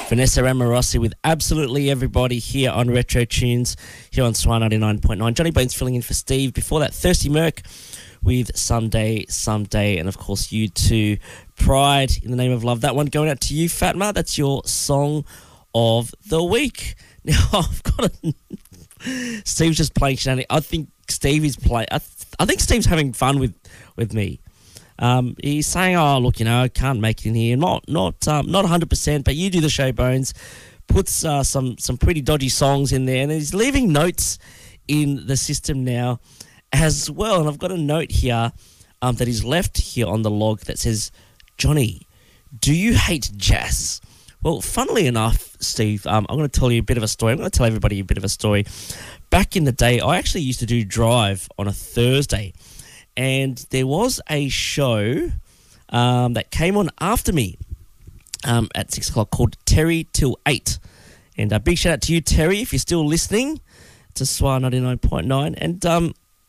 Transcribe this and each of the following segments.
Vanessa Amorosi with Absolutely Everybody here on Retro Tunes, here on SWR 99.9. Johnny Bones filling in for Steve. Before that, Thirsty Merc with Someday, and of course U2, Pride in the Name of Love. That one going out to you, Fatma. That's your song of the week. Now, I've got Steve's just playing shenanigans. I think Steve is playing. I think Steve's having fun with me. He's saying, "Oh, look, I can't make it in here. Not 100%, but you do the show, Bones." Puts some pretty dodgy songs in there, and he's leaving notes in the system now as well. And I've got a note here that he's left here on the log that says, "Johnny, do you hate jazz?" Well, funnily enough, Steve, I'm going to tell you a bit of a story. I'm going to tell everybody a bit of a story. Back in the day, I actually used to do Drive on a Thursday. And there was a show that came on after me at 6 o'clock called Terry Till 8. And a big shout out to you, Terry, if you're still listening to SWR 99.9. And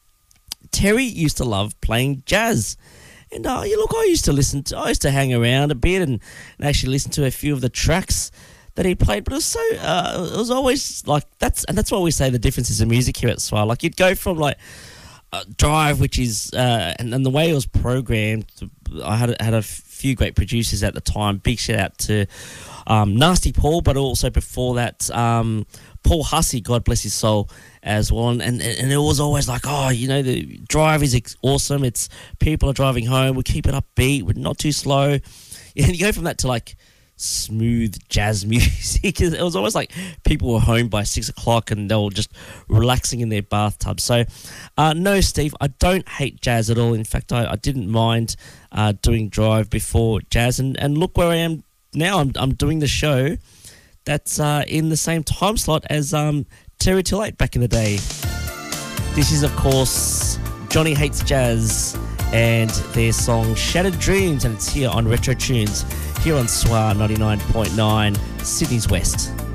Terry used to love playing jazz. And look, I used to hang around a bit and actually listen to a few of the tracks that he played. But it was always like, that's why we say the differences in music here at SWR. Like, you'd go from like Drive, which is and the way it was programmed, I had a few great producers at the time. Big shout out to Nasty Paul, but also before that Paul Hussey, God bless his soul, as well. And it was always like, the Drive is awesome. It's people are driving home. We keep it upbeat. We're not too slow. And you go from that to like smooth jazz music. It was always like people were home by 6 o'clock and they were just relaxing in their bathtub. So no, Steve, I don't hate jazz at all. In fact, I didn't mind doing Drive before jazz, and look where I am now. I'm doing the show that's in the same time slot as Terry Till 8 back in the day. This is, of course, Johnny Hates Jazz and their song Shattered Dreams, and it's here on Retro Tunes, here on SWR 99.9, Sydney's West.